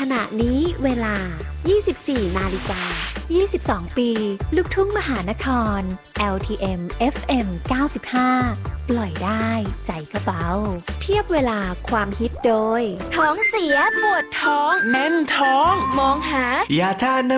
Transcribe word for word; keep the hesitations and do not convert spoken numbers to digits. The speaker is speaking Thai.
ขณะนี้เวลา ยี่สิบสี่ นาฬิกา ยี่สิบสอง ปี ลูกทุ่งมหานคร แอล ที เอ็ม เอฟ เอ็ม เก้าสิบห้า ปล่อยได้ใจก็เบาเทียบเวลาความฮิตโดยท้องเสียปวดท้องแน่นท้องมองหายาทาน